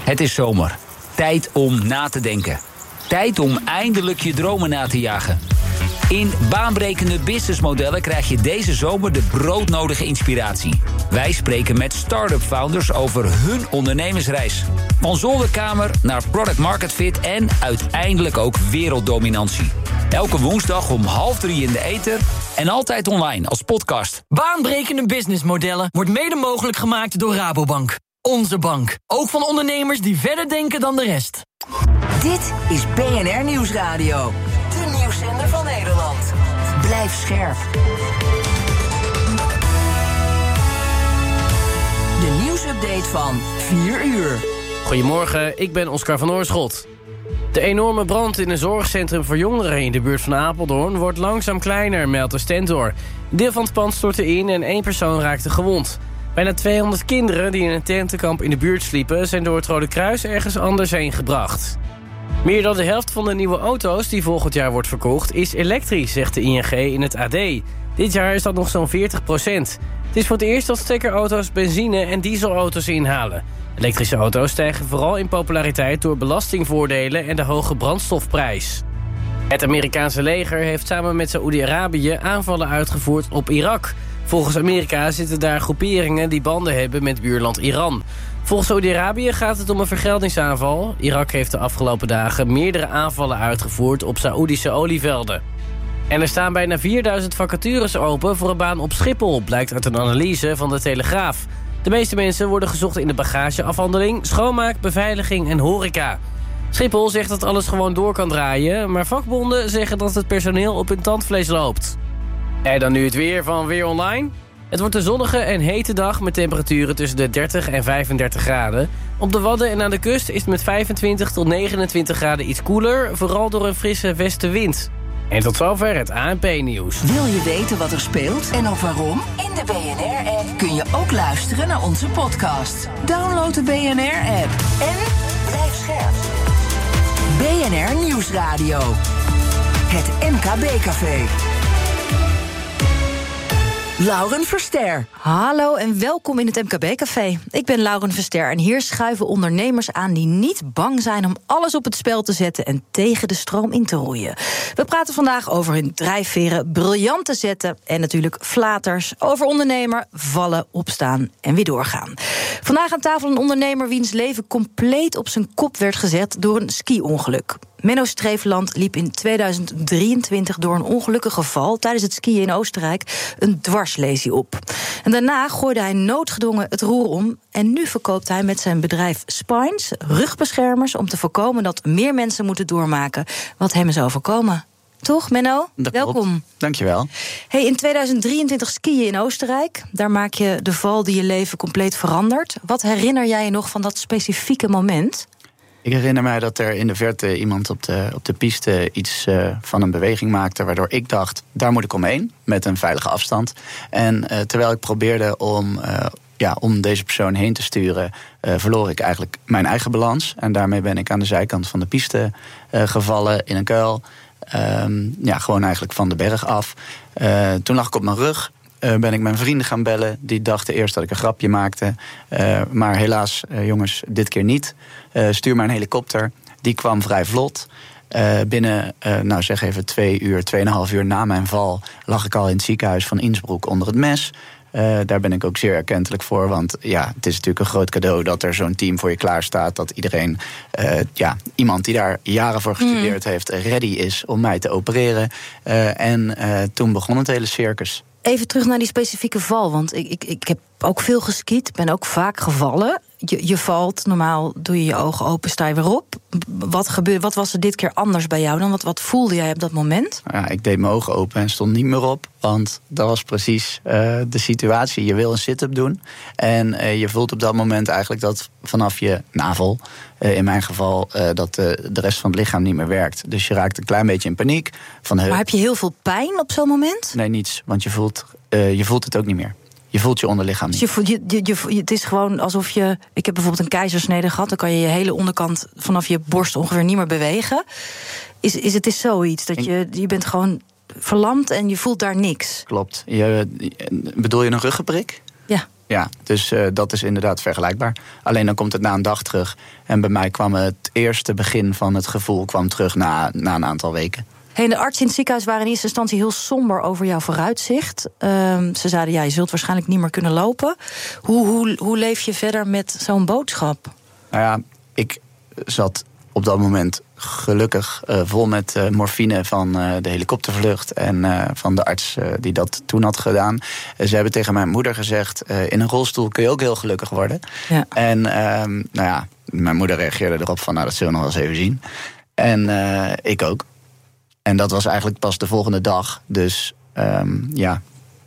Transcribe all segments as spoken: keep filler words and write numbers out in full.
Het is zomer. Tijd om na te denken. Tijd om eindelijk je dromen na te jagen. In baanbrekende businessmodellen krijg je deze zomer de broodnodige inspiratie. Wij spreken met start-up founders over hun ondernemersreis. Van zolderkamer naar product market fit en uiteindelijk ook werelddominantie. Elke woensdag om half drie in de ether en altijd online als podcast. Baanbrekende businessmodellen wordt mede mogelijk gemaakt door Rabobank. Onze bank. Ook van ondernemers die verder denken dan de rest. Dit is B N R Nieuwsradio. De nieuwszender van Nederland. Blijf scherp. De nieuwsupdate van vier uur. Goedemorgen, ik ben Oscar van Oorschot. De enorme brand in een zorgcentrum voor jongeren in de buurt van Apeldoorn wordt langzaam kleiner, meldt de Stentor. Een deel van het pand stortte in en één persoon raakte gewond. Bijna tweehonderd kinderen die in een tentenkamp in de buurt sliepen zijn door het Rode Kruis ergens anders heen gebracht. Meer dan de helft van de nieuwe auto's die volgend jaar wordt verkocht is elektrisch, zegt de I N G in het A D. Dit jaar is dat nog zo'n veertig procent. Het is voor het eerst dat stekkerauto's benzine- en dieselauto's inhalen. Elektrische auto's stijgen vooral in populariteit door belastingvoordelen en de hoge brandstofprijs. Het Amerikaanse leger heeft samen met Saoedi-Arabië aanvallen uitgevoerd op Irak. Volgens Amerika zitten daar groeperingen die banden hebben met buurland Iran. Volgens Saoedi-Arabië gaat het om een vergeldingsaanval. Irak heeft de afgelopen dagen meerdere aanvallen uitgevoerd op Saoedische olievelden. En er staan bijna vierduizend vacatures open voor een baan op Schiphol, blijkt uit een analyse van de Telegraaf. De meeste mensen worden gezocht in de bagageafhandeling, schoonmaak, beveiliging en horeca. Schiphol zegt dat alles gewoon door kan draaien, maar vakbonden zeggen dat het personeel op hun tandvlees loopt. En dan nu het weer van Weer Online. Het wordt een zonnige en hete dag met temperaturen tussen de dertig en vijfendertig graden. Op de Wadden en aan de kust is het met vijfentwintig tot negenentwintig graden iets koeler, vooral door een frisse westenwind. En tot zover het A N P-nieuws. Wil je weten wat er speelt en ook waarom? In de B N R-app kun je ook luisteren naar onze podcast. Download de B N R-app en blijf scherp. B N R Nieuwsradio. Het M K B-café. Lauren Verster. Hallo en welkom in het M K B-café. Ik ben Lauren Verster en hier schuiven ondernemers aan die niet bang zijn om alles op het spel te zetten en tegen de stroom in te roeien. We praten vandaag over hun drijfveren briljant te zetten en natuurlijk flaters, over ondernemer, vallen, opstaan en weer doorgaan. Vandaag aan tafel een ondernemer wiens leven compleet op zijn kop werd gezet door een ski-ongeluk. Menno Streefland liep in tweeduizend drieëntwintig door een ongelukkig geval tijdens het skiën in Oostenrijk een dwarslesie op. En daarna gooide hij noodgedwongen het roer om en nu verkoopt hij met zijn bedrijf Spines rugbeschermers om te voorkomen dat meer mensen moeten doormaken wat hem is overkomen. Toch, Menno? Dat Welkom. Klopt. Dankjewel. Hey, in tweeduizend drieëntwintig skiën in Oostenrijk. Daar maak je de val die je leven compleet verandert. Wat herinner jij je nog van dat specifieke moment? Ik herinner mij dat er in de verte iemand op de, op de piste iets uh, van een beweging maakte, waardoor ik dacht, daar moet ik omheen, met een veilige afstand. En uh, terwijl ik probeerde om, uh, ja, om deze persoon heen te sturen, uh, verloor ik eigenlijk mijn eigen balans. En daarmee ben ik aan de zijkant van de piste uh, gevallen in een kuil. Um, ja, gewoon eigenlijk van de berg af. Uh, toen lag ik op mijn rug. Uh, ben ik mijn vrienden gaan bellen. Die dachten eerst dat ik een grapje maakte. Uh, maar helaas, uh, jongens, dit keer niet. Uh, stuur maar een helikopter. Die kwam vrij vlot. Uh, binnen, uh, nou zeg even twee uur, tweeënhalf uur na mijn val lag ik al in het ziekenhuis van Innsbruck onder het mes. Uh, daar ben ik ook zeer erkentelijk voor. Want ja, het is natuurlijk een groot cadeau dat er zo'n team voor je klaar staat. Dat iedereen, uh, ja, iemand die daar jaren voor gestudeerd mm. heeft, ready is om mij te opereren. Uh, en uh, toen begon het hele circus. Even terug naar die specifieke val, want ik, ik, ik heb ook veel geskiet, ben ook vaak gevallen. Je, je valt, normaal doe je je ogen open, sta je weer op. Wat gebeurde, wat was er dit keer anders bij jou dan? Wat, wat voelde jij op dat moment? Ja, ik deed mijn ogen open en stond niet meer op. Want dat was precies uh, de situatie. Je wil een sit-up doen. En uh, je voelt op dat moment eigenlijk dat vanaf je navel, uh, in mijn geval, uh, dat uh, de rest van het lichaam niet meer werkt. Dus je raakt een klein beetje in paniek. Van, uh, maar heb je heel veel pijn op zo'n moment? Nee, niets. Want je voelt, uh, je voelt het ook niet meer. Je voelt je onderlichaam niet. Dus je voelt, je, je, je, het is gewoon alsof je... Ik heb bijvoorbeeld een keizersnede gehad. Dan kan je je hele onderkant vanaf je borst ongeveer niet meer bewegen. Is, is het is zoiets dat je... Je bent gewoon verlamd en je voelt daar niks. Klopt. Je, bedoel je een ruggenprik? Ja. Ja, dus uh, dat is inderdaad vergelijkbaar. Alleen dan komt het na een dag terug. En bij mij kwam het eerste begin van het gevoel kwam terug na, na een aantal weken. Hey, de artsen in het ziekenhuis waren in eerste instantie heel somber over jouw vooruitzicht. Um, ze zeiden, ja, je zult waarschijnlijk niet meer kunnen lopen. Hoe, hoe, hoe leef je verder met zo'n boodschap? Nou ja, ik zat op dat moment gelukkig uh, vol met uh, morfine van uh, de helikoptervlucht en uh, van de arts uh, die dat toen had gedaan. Uh, ze hebben tegen mijn moeder gezegd, uh, in een rolstoel kun je ook heel gelukkig worden. Ja. En uh, nou ja, mijn moeder reageerde erop van, nou, dat zullen we nog wel eens even zien. En uh, ik ook. En dat was eigenlijk pas de volgende dag. Dus um, ja,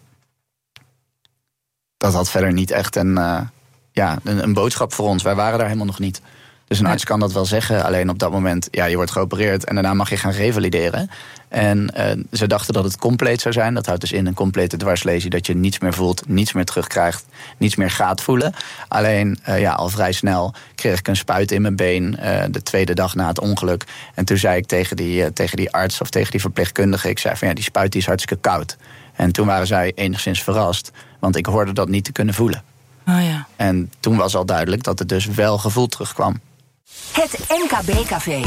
dat had verder niet echt een, uh, ja, een, een boodschap voor ons. Wij waren daar helemaal nog niet. Dus een arts kan dat wel zeggen, alleen op dat moment, ja, je wordt geopereerd en daarna mag je gaan revalideren. En uh, ze dachten dat het compleet zou zijn. Dat houdt dus in een complete dwarslesie, dat je niets meer voelt, niets meer terugkrijgt, niets meer gaat voelen. Alleen, uh, ja, al vrij snel kreeg ik een spuit in mijn been, uh, de tweede dag na het ongeluk. En toen zei ik tegen die, uh, tegen die arts of tegen die verpleegkundige, ik zei van ja, die spuit die is hartstikke koud. En toen waren zij enigszins verrast, want ik hoorde dat niet te kunnen voelen. Oh ja. En toen was al duidelijk dat het dus wel gevoel terugkwam. Het M K B-café.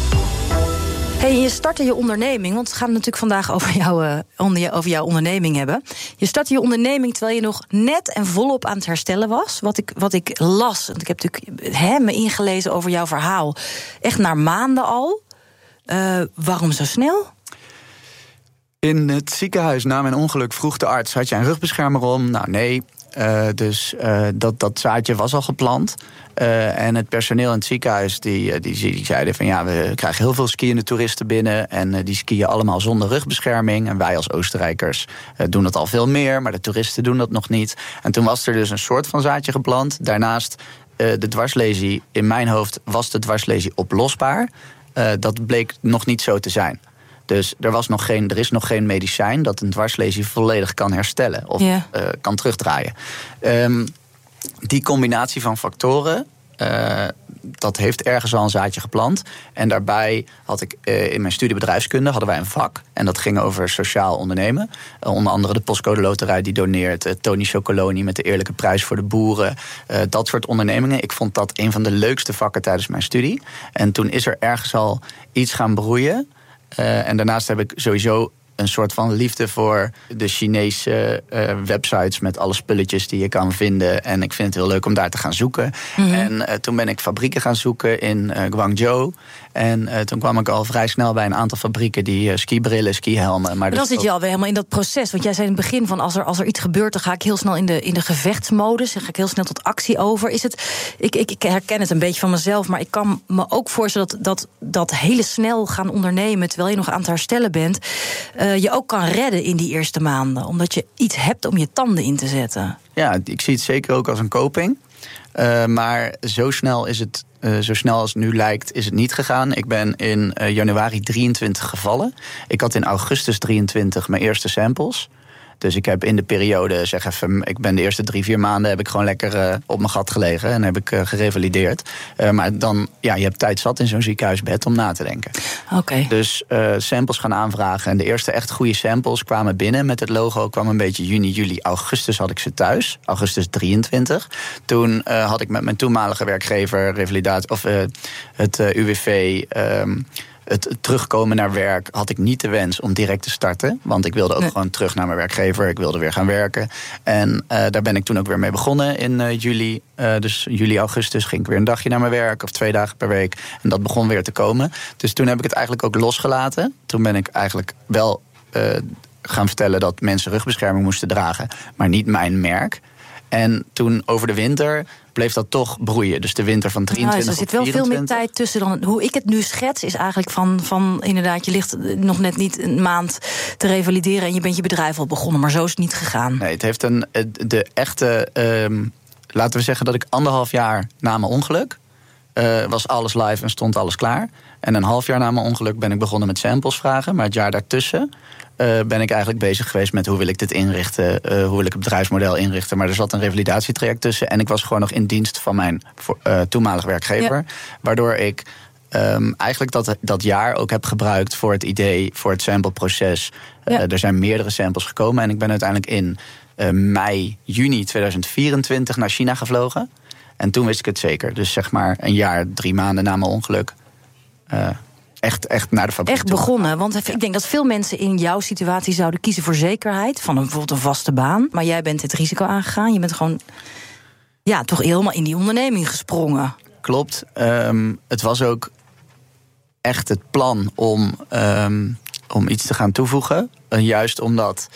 Hey, je startte je onderneming, want we gaan het natuurlijk vandaag over, jou, uh, over jouw onderneming hebben. Je startte je onderneming terwijl je nog net en volop aan het herstellen was. Wat ik, wat ik las, want ik heb natuurlijk hè, me ingelezen over jouw verhaal. Echt na maanden al. Uh, waarom zo snel? In het ziekenhuis na mijn ongeluk vroeg de arts, had jij een rugbeschermer om? Nou, nee. Uh, dus uh, dat, dat zaadje was al geplant. Uh, en het personeel in het ziekenhuis die, die, die zeiden van ja, we krijgen heel veel skiënde toeristen binnen en uh, die skiën allemaal zonder rugbescherming. En wij als Oostenrijkers uh, doen dat al veel meer, maar de toeristen doen dat nog niet. En toen was er dus een soort van zaadje geplant. Daarnaast uh, de dwarslesie, in mijn hoofd was de dwarslesie oplosbaar. Uh, dat bleek nog niet zo te zijn. Dus er, was nog geen, er is nog geen medicijn dat een dwarslesie volledig kan herstellen of yeah. uh, kan terugdraaien. Um, die combinatie van factoren, uh, dat heeft ergens al een zaadje geplant. En daarbij had ik uh, in mijn studie bedrijfskunde hadden wij een vak. En dat ging over sociaal ondernemen. Uh, onder andere de Postcode Loterij die doneert. Uh, Tony Chocoloni met de eerlijke prijs voor de boeren. Uh, dat soort ondernemingen. Ik vond dat een van de leukste vakken tijdens mijn studie. En toen is er ergens al iets gaan broeien. Uh, en daarnaast heb ik sowieso een soort van liefde voor de Chinese uh, websites met alle spulletjes die je kan vinden. En ik vind het heel leuk om daar te gaan zoeken. Mm-hmm. En uh, toen ben ik fabrieken gaan zoeken in uh, Guangzhou. En uh, toen kwam ik al vrij snel bij een aantal fabrieken die uh, skibrillen, skihelmen. Maar, maar dan dus zit je alweer helemaal in dat proces. Want jij zei in het begin van als er, als er iets gebeurt, dan ga ik heel snel in de, in de gevechtsmodus. Dan ga ik heel snel tot actie over. Is het, ik, ik, ik herken het een beetje van mezelf, maar ik kan me ook voorstellen dat dat, dat hele snel gaan ondernemen terwijl je nog aan het herstellen bent, uh, je ook kan redden in die eerste maanden. Omdat je iets hebt om je tanden in te zetten. Ja, ik zie het zeker ook als een coping. Uh, maar zo snel is het, uh, zo snel als het nu lijkt, is het niet gegaan. Ik ben in uh, januari drieëntwintig gevallen. Ik had in augustus drieëntwintig mijn eerste samples. Dus ik heb in de periode, zeg even, ik ben de eerste drie, vier maanden heb ik gewoon lekker uh, op mijn gat gelegen en heb ik uh, gerevalideerd. Uh, maar dan, ja, je hebt tijd zat in zo'n ziekenhuisbed om na te denken. Oké. Okay. Dus uh, samples gaan aanvragen. En de eerste echt goede samples kwamen binnen met het logo. Kwam een beetje juni, juli, augustus had ik ze thuis. Augustus drieëntwintig. Toen uh, had ik met mijn toenmalige werkgever revalidatie, of uh, het uh, U W V. Um, Het terugkomen naar werk had ik niet de wens om direct te starten. Want ik wilde ook nee. gewoon terug naar mijn werkgever. Ik wilde weer gaan werken. En uh, daar ben ik toen ook weer mee begonnen in uh, juli. Uh, dus juli, augustus ging ik weer een dagje naar mijn werk. Of twee dagen per week. En dat begon weer te komen. Dus toen heb ik het eigenlijk ook losgelaten. Toen ben ik eigenlijk wel uh, gaan vertellen dat mensen rugbescherming moesten dragen. Maar niet mijn merk. En toen over de winter bleef dat toch broeien. Dus de winter van drieëntwintig nou, dus er zit wel veel meer tijd tussen dan hoe ik het nu schets. Is eigenlijk van, van inderdaad, je ligt nog net niet een maand te revalideren en je bent je bedrijf al begonnen. Maar zo is het niet gegaan. Nee, het heeft een de echte. Um, laten we zeggen dat ik anderhalf jaar na mijn ongeluk uh, was alles live en stond alles klaar. En een half jaar na mijn ongeluk ben ik begonnen met samples vragen. Maar het jaar daartussen Uh, ben ik eigenlijk bezig geweest met hoe wil ik dit inrichten, uh, hoe wil ik het bedrijfsmodel inrichten. Maar er zat een revalidatietraject tussen en ik was gewoon nog in dienst van mijn uh, toenmalig werkgever. Ja. Waardoor ik um, eigenlijk dat, dat jaar ook heb gebruikt voor het idee, voor het sampleproces. Ja. Uh, er zijn meerdere samples gekomen en ik ben uiteindelijk in uh, mei, juni tweeduizend vierentwintig naar China gevlogen. En toen wist ik het zeker. Dus zeg maar een jaar, drie maanden na mijn ongeluk. Uh, echt, echt naar de fabriek Echt toe. begonnen, want ik denk dat veel mensen in jouw situatie zouden kiezen voor zekerheid. Van een, bijvoorbeeld een vaste baan. Maar jij bent het risico aangegaan. Je bent gewoon ja, toch helemaal in die onderneming gesprongen. Klopt. Um, het was ook echt het plan om, um, om iets te gaan toevoegen. Uh, juist omdat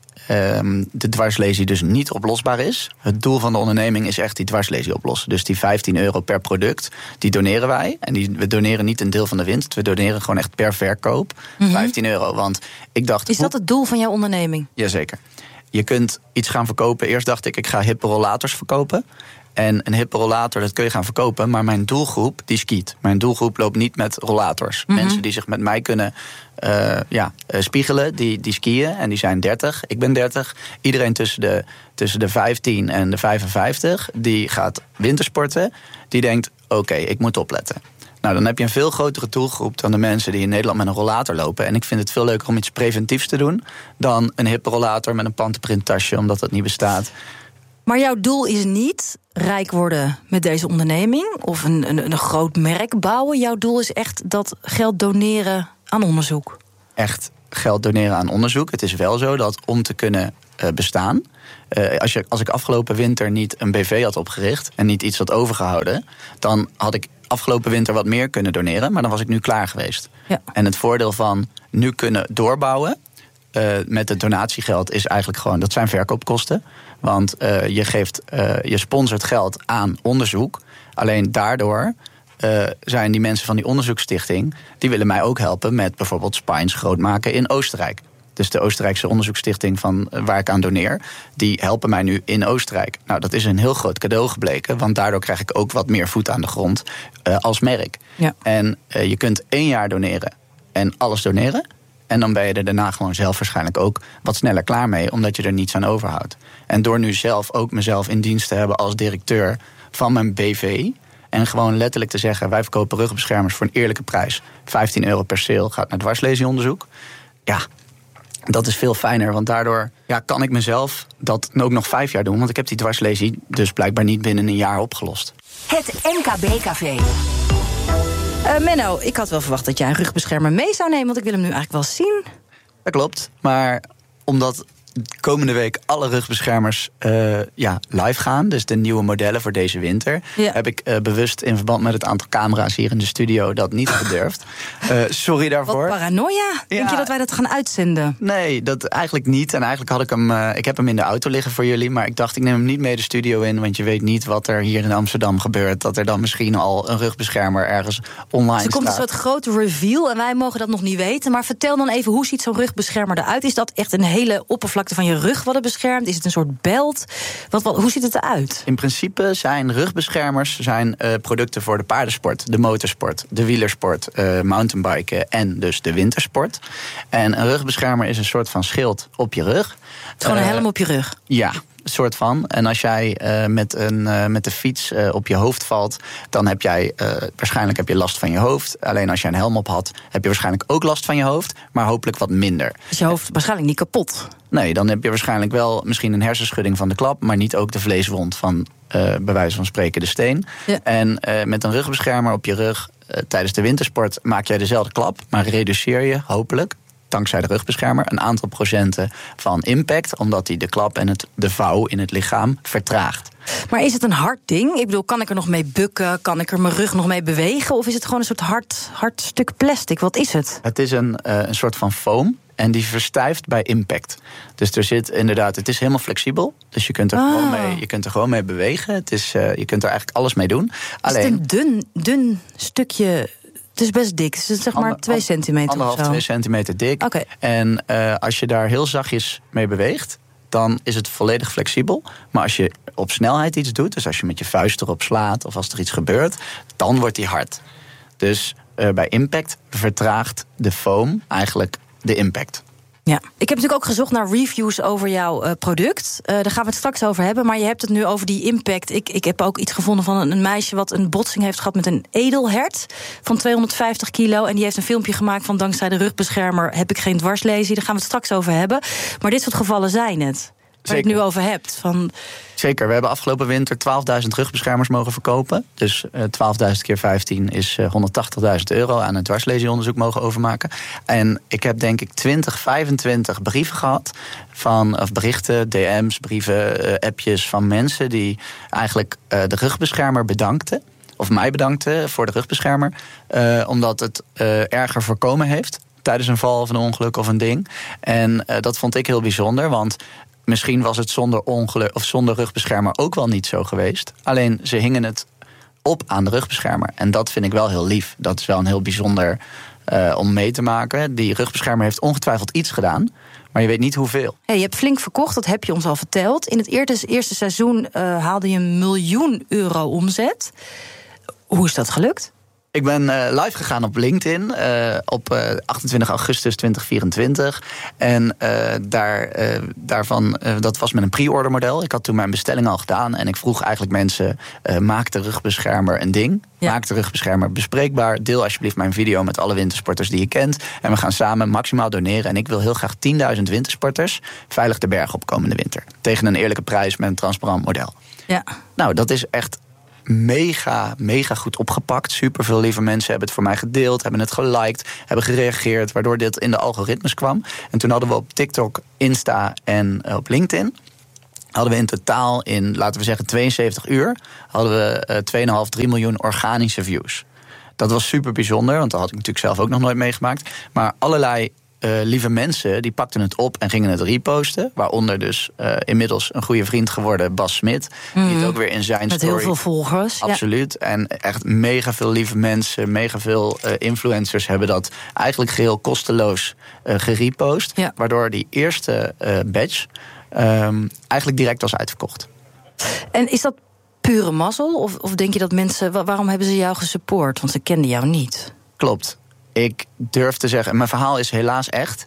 um, de dwarslesie dus niet oplosbaar is. Het doel van de onderneming is echt die dwarslesie oplossen. Dus die vijftien euro per product, die doneren wij. En die, we doneren niet een deel van de winst. We doneren gewoon echt per verkoop mm-hmm. vijftien euro. Want ik dacht, is dat het doel van jouw onderneming? Jazeker. Je kunt iets gaan verkopen. Eerst dacht ik, ik ga hippe rollators verkopen. En een hippe rollator, dat kun je gaan verkopen. Maar mijn doelgroep, die skiet. Mijn doelgroep loopt niet met rollators. Mm-hmm. Mensen die zich met mij kunnen uh, ja, uh, spiegelen, die, die skiën. En die zijn dertig, ik ben dertig. Iedereen tussen de, tussen de vijftien en de vijfenvijftig... die gaat wintersporten. Die denkt, oké, okay, ik moet opletten. Nou, dan heb je een veel grotere doelgroep dan de mensen die in Nederland met een rollator lopen. En ik vind het veel leuker om iets preventiefs te doen dan een hippe rollator met een pantenprint tasje, omdat dat niet bestaat. Maar jouw doel is niet rijk worden met deze onderneming of een, een, een groot merk bouwen. Jouw doel is echt dat geld doneren aan onderzoek. Echt geld doneren aan onderzoek. Het is wel zo dat om te kunnen uh, bestaan, Uh, als, je, als ik afgelopen winter niet een B V had opgericht en niet iets had overgehouden, dan had ik afgelopen winter wat meer kunnen doneren, maar dan was ik nu klaar geweest. Ja. En het voordeel van nu kunnen doorbouwen uh, met het donatiegeld is eigenlijk gewoon, dat zijn verkoopkosten. Want uh, je, geeft, uh, je sponsort geld aan onderzoek. Alleen daardoor uh, zijn die mensen van die onderzoeksstichting, die willen mij ook helpen met bijvoorbeeld spines groot maken in Oostenrijk. Dus de Oostenrijkse onderzoeksstichting van waar ik aan doneer, die helpen mij nu in Oostenrijk. Nou, dat is een heel groot cadeau gebleken, want daardoor krijg ik ook wat meer voet aan de grond uh, als merk. Ja. En uh, je kunt één jaar doneren en alles doneren. En dan ben je er daarna gewoon zelf waarschijnlijk ook wat sneller klaar mee, omdat je er niets aan overhoudt. En door nu zelf ook mezelf in dienst te hebben als directeur van mijn B V, en gewoon letterlijk te zeggen, wij verkopen ruggenbeschermers voor een eerlijke prijs. vijftien euro per sale gaat naar dwarslesieonderzoek. Ja, dat is veel fijner, want daardoor ja, kan ik mezelf dat ook nog vijf jaar doen. Want ik heb die dwarslesie dus blijkbaar niet binnen een jaar opgelost. Het M K B-café. Uh, Menno, ik had wel verwacht dat jij een rugbeschermer mee zou nemen, want ik wil hem nu eigenlijk wel zien. Dat klopt, maar omdat komende week alle rugbeschermers uh, ja, live gaan, dus de nieuwe modellen voor deze winter, ja. heb ik uh, bewust in verband met het aantal camera's hier in de studio dat niet gedurfd. Uh, sorry daarvoor. Wat paranoia. Ja. Denk je dat wij dat gaan uitzenden? Nee, dat eigenlijk niet. En eigenlijk had ik hem, uh, ik heb hem in de auto liggen voor jullie, maar ik dacht ik neem hem niet mee de studio in, want je weet niet wat er hier in Amsterdam gebeurt. Dat er dan misschien al een rugbeschermer ergens online dus er komt staat. een soort grote reveal en wij mogen dat nog niet weten. Maar vertel dan even, hoe ziet zo'n rugbeschermer eruit? Is dat echt een hele oppervlakte van je rug wat het beschermt? Is het een soort belt? Wat, wat, hoe ziet het eruit? In principe zijn rugbeschermers zijn, uh, producten voor de paardensport, de motorsport, de wielersport, uh, mountainbiken en dus de wintersport. En een rugbeschermer is een soort van schild op je rug. Het is gewoon uh, een helm op je rug? Ja, een soort van. En als jij uh, met, een, uh, met de fiets uh, op je hoofd valt, dan heb jij uh, waarschijnlijk heb je last van je hoofd. Alleen als je een helm op had, heb je waarschijnlijk ook last van je hoofd, maar hopelijk wat minder. Is je hoofd waarschijnlijk niet kapot? Nee, dan heb je waarschijnlijk wel misschien een hersenschudding van de klap, maar niet ook de vleeswond van uh, bij wijze van spreken de steen. Ja. En uh, met een rugbeschermer op je rug uh, tijdens de wintersport maak jij dezelfde klap, maar reduceer je hopelijk, dankzij de rugbeschermer, een aantal procenten van impact, omdat hij de klap en het, de vouw in het lichaam vertraagt. Maar is het een hard ding? Ik bedoel, kan ik er nog mee bukken? Kan ik er mijn rug nog mee bewegen? Of is het gewoon een soort hard, hard stuk plastic? Wat is het? Het is een, uh, een soort van foam. En die verstijft bij impact. Dus er zit inderdaad, het is helemaal flexibel. Dus je kunt er, oh. gewoon, mee, je kunt er gewoon mee bewegen. Het is, uh, je kunt er eigenlijk alles mee doen. Alleen, is het een dun, dun stukje? Het is best dik. Het is zeg maar twee centimeter Anderhalf, of zo. twee centimeter dik. Okay. En uh, als je daar heel zachtjes mee beweegt, dan is het volledig flexibel. Maar als je op snelheid iets doet, dus als je met je vuist erop slaat of als er iets gebeurt, dan wordt die hard. Dus uh, bij impact vertraagt de foam eigenlijk de impact. Ja, ik heb natuurlijk ook gezocht naar reviews over jouw uh, product. Uh, daar gaan we het straks over hebben. Maar je hebt het nu over die impact. Ik, ik heb ook iets gevonden van een, een meisje wat een botsing heeft gehad met een edelhert van tweehonderdvijftig kilo. En die heeft een filmpje gemaakt van dankzij de rugbeschermer heb ik geen dwarslesie. Daar gaan we het straks over hebben. Maar dit soort gevallen zijn het. waar je het nu over hebt. Van... Zeker, we hebben afgelopen winter twaalfduizend rugbeschermers mogen verkopen. Dus uh, twaalfduizend keer vijftien is uh, honderdtachtigduizend euro aan het dwarslesionderzoek mogen overmaken. En ik heb denk ik twintig, vijfentwintig brieven gehad. Van, of berichten, D M's, brieven, uh, appjes van mensen die eigenlijk uh, de rugbeschermer bedankten. Of mij bedankten voor de rugbeschermer. Uh, omdat het uh, erger voorkomen heeft tijdens een val of een ongeluk of een ding. En uh, dat vond ik heel bijzonder, want misschien was het zonder ongeluk of zonder rugbeschermer ook wel niet zo geweest. Alleen ze hingen het op aan de rugbeschermer. En dat vind ik wel heel lief. Dat is wel een heel bijzonder uh, om mee te maken. Die rugbeschermer heeft ongetwijfeld iets gedaan, maar je weet niet hoeveel. Hey, je hebt flink verkocht, dat heb je ons al verteld. In het eerste, eerste seizoen uh, haalde je een miljoen euro omzet. Hoe is dat gelukt? Ik ben uh, live gegaan op LinkedIn uh, op uh, achtentwintig augustus tweeduizend vierentwintig. En uh, daar, uh, daarvan, uh, dat was met een pre-order model. Ik had toen mijn bestelling al gedaan. En ik vroeg eigenlijk mensen, uh, maak de rugbeschermer een ding. Ja. Maak de rugbeschermer bespreekbaar. Deel alsjeblieft mijn video met alle wintersporters die je kent. En we gaan samen maximaal doneren. En ik wil heel graag tienduizend wintersporters veilig de berg op komende winter. Tegen een eerlijke prijs met een transparant model. Ja. Nou, dat is echt mega, mega goed opgepakt. Superveel lieve mensen hebben het voor mij gedeeld, hebben het geliked, hebben gereageerd, waardoor dit in de algoritmes kwam. En toen hadden we op TikTok, Insta en op LinkedIn hadden we in totaal in, laten we zeggen, tweeënzeventig uur... hadden we uh, twee komma vijf, drie miljoen organische views. Dat was super bijzonder, want dat had ik natuurlijk zelf ook nog nooit meegemaakt. Maar allerlei Uh, lieve mensen die pakten het op en gingen het reposten. Waaronder dus uh, inmiddels een goede vriend geworden, Bas Smit. Mm. Die het ook weer in zijn met story... Met heel veel volgers. Absoluut. Ja. En echt mega veel lieve mensen, mega veel uh, influencers hebben dat eigenlijk geheel kosteloos uh, gerepost. Ja. Waardoor die eerste uh, batch um, eigenlijk direct was uitverkocht. En is dat pure mazzel? Of, of denk je dat mensen... Waarom hebben ze jou gesupport? Want ze kenden jou niet. Klopt. Ik durf te zeggen, mijn verhaal is helaas echt.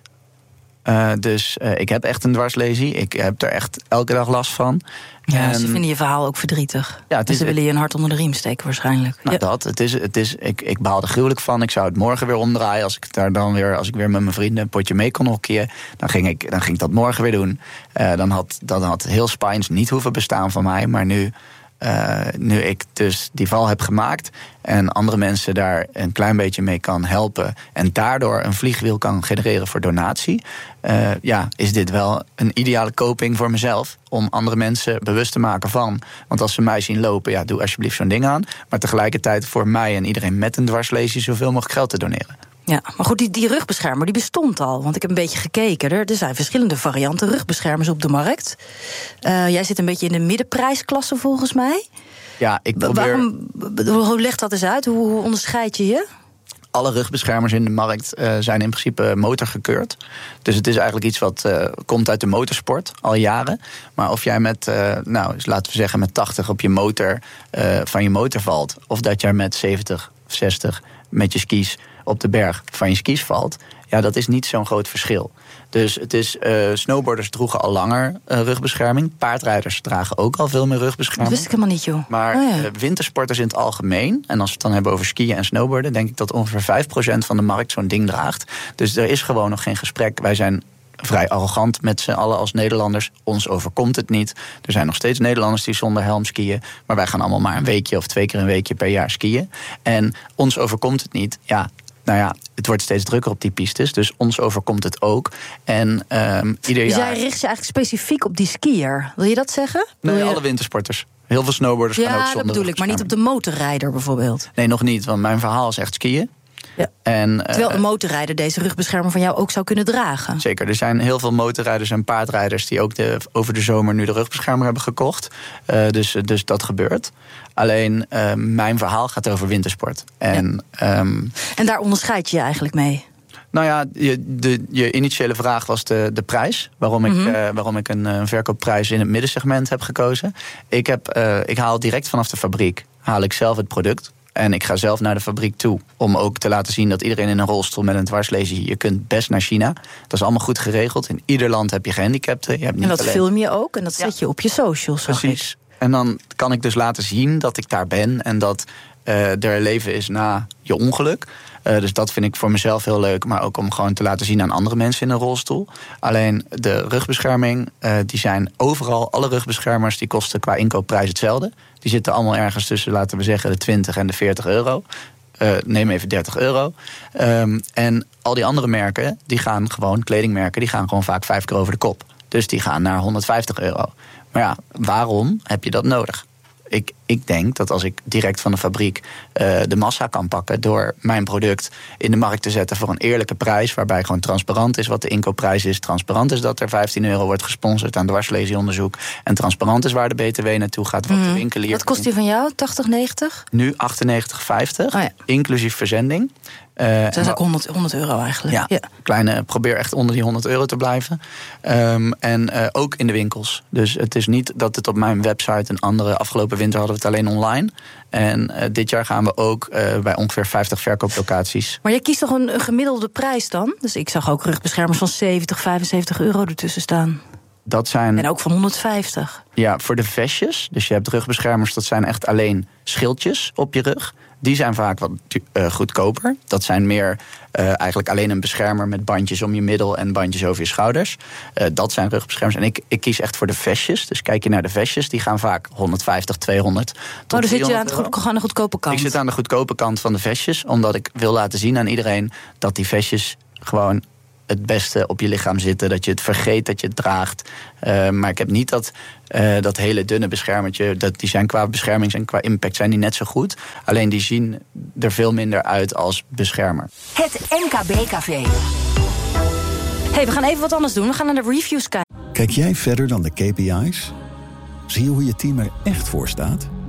Uh, dus uh, ik heb echt een dwarslesie. Ik heb er echt elke dag last van. Ja, en ze vinden je verhaal ook verdrietig. Ja, het is, ze willen je een hart onder de riem steken waarschijnlijk. Nou, ja. dat. Het is, het is, ik, ik baal er gruwelijk van. Ik zou het morgen weer omdraaien. Als ik daar dan weer, als ik weer met mijn vrienden een potje mee kon hockeyen, dan ging ik, dan ging ik dat morgen weer doen. Uh, dan had, dan had heel Spines niet hoeven bestaan van mij. Maar nu, uh, nu ik dus die val heb gemaakt en andere mensen daar een klein beetje mee kan helpen en daardoor een vliegwiel kan genereren voor donatie, uh, ja, is dit wel een ideale coping voor mezelf om andere mensen bewust te maken van. Want als ze mij zien lopen, ja, doe alsjeblieft zo'n ding aan. Maar tegelijkertijd voor mij en iedereen met een dwarslesie zoveel mogelijk geld te doneren. Ja, maar goed, die, die rugbeschermer die bestond al. Want ik heb een beetje gekeken. Er, er zijn verschillende varianten rugbeschermers op de markt. Uh, jij zit een beetje in de middenprijsklasse volgens mij. Ja, ik probeer... Waarom, hoe legt dat eens uit? Hoe, hoe onderscheid je je? Alle rugbeschermers in de markt uh, zijn in principe motorgekeurd. Dus het is eigenlijk iets wat uh, komt uit de motorsport, al jaren. Maar of jij met, uh, nou, laten we zeggen, met tachtig op je motor uh, van je motor valt, of dat jij met zeventig of zestig met je skis op de berg van je skis valt, ja, dat is niet zo'n groot verschil. Dus het is, uh, snowboarders droegen al langer uh, rugbescherming. Paardrijders dragen ook al veel meer rugbescherming. Dat wist ik helemaal niet, joh. Maar oh, ja. uh, wintersporters in het algemeen, en als we het dan hebben over skiën en snowboarden, denk ik dat ongeveer vijf procent van de markt zo'n ding draagt. Dus er is gewoon nog geen gesprek. Wij zijn vrij arrogant met z'n allen als Nederlanders. Ons overkomt het niet. Er zijn nog steeds Nederlanders die zonder helm skiën. Maar wij gaan allemaal maar een weekje of twee keer een weekje per jaar skiën. En ons overkomt het niet. Ja, nou ja, het wordt steeds drukker op die pistes. Dus ons overkomt het ook. En um, ieder dus jaar... jij richt je eigenlijk specifiek op die skier. Wil je dat zeggen? Nee, je... alle wintersporters. Heel veel snowboarders ja, gaan ook zonder. Ja, dat bedoel ik. Maar niet op de motorrijder bijvoorbeeld. Nee, nog niet. Want mijn verhaal is echt skiën. Ja. En, Terwijl uh, een motorrijder deze rugbeschermer van jou ook zou kunnen dragen. Zeker, er zijn heel veel motorrijders en paardrijders die ook de, over de zomer nu de rugbeschermer hebben gekocht. Uh, dus, dus dat gebeurt. Alleen uh, mijn verhaal gaat over wintersport. En, ja. um, en daar onderscheid je je eigenlijk mee? Nou ja, je, de, je initiële vraag was de, de prijs. Waarom mm-hmm. ik, uh, waarom ik een, een verkoopprijs in het middensegment heb gekozen. Ik, heb, uh, ik haal direct vanaf de fabriek, haal ik zelf het product. En ik ga zelf naar de fabriek toe om ook te laten zien dat iedereen in een rolstoel met een dwarslesie, je kunt best naar China. Dat is allemaal goed geregeld. In ieder land heb je gehandicapten. Je hebt niet en dat alleen... film je ook en dat ja. zet je op je socials. Precies. En dan kan ik dus laten zien dat ik daar ben en dat uh, er leven is na je ongeluk. Uh, dus dat vind ik voor mezelf heel leuk. Maar ook om gewoon te laten zien aan andere mensen in een rolstoel. Alleen de rugbescherming, uh, die zijn overal. Alle rugbeschermers die kosten qua inkoopprijs hetzelfde. Die zitten allemaal ergens tussen, laten we zeggen, de twintig en de veertig euro. Uh, neem even dertig euro. Um, en al die andere merken, die gaan gewoon, kledingmerken, die gaan gewoon vaak vijf keer over de kop. Dus die gaan naar honderdvijftig euro. Maar ja, waarom heb je dat nodig? Ik, ik denk dat als ik direct van de fabriek uh, de massa kan pakken door mijn product in de markt te zetten voor een eerlijke prijs, waarbij gewoon transparant is wat de inkoopprijs is, transparant is dat er vijftien euro wordt gesponsord aan dwarslesiononderzoek en transparant is waar de B T W naartoe gaat. Wat, mm. de winkelier wat kost die van jou? tachtig, negentig? Nu achtennegentig vijftig, oh ja. Inclusief verzending. Uh, dat is ook honderd, honderd euro eigenlijk. Ja, ja. Kleine, probeer echt onder die honderd euro te blijven. Um, en uh, ook in de winkels. Dus het is niet dat het op mijn website een andere... Afgelopen winter hadden we het alleen online. En uh, dit jaar gaan we ook uh, bij ongeveer vijftig verkooplocaties. Maar je kiest toch een, een gemiddelde prijs dan? Dus ik zag ook rugbeschermers van zeventig, vijfenzeventig euro ertussen staan. Dat zijn... En ook van honderdvijftig. Ja, voor de vestjes. Dus je hebt rugbeschermers, dat zijn echt alleen schildjes op je rug. Die zijn vaak wat uh, goedkoper. Dat zijn meer uh, eigenlijk alleen een beschermer met bandjes om je middel en bandjes over je schouders. Uh, dat zijn rugbeschermers. En ik, ik kies echt voor de vestjes. Dus kijk je naar de vestjes, die gaan vaak honderdvijftig, tweehonderd. Oh, dan zit je aan, goed, aan de goedkope kant. Ik zit aan de goedkope kant van de vestjes, omdat ik wil laten zien aan iedereen dat die vestjes gewoon het beste op je lichaam zitten. Dat je het vergeet dat je het draagt. Uh, maar ik heb niet dat, uh, dat hele dunne beschermertje. Dat die zijn qua bescherming en qua impact zijn die net zo goed. Alleen die zien er veel minder uit als beschermer. Het M K B-café. Hey, we gaan even wat anders doen. We gaan naar de reviews kijken. Kijk jij verder dan de K P I's? Zie je hoe je team er echt voor staat?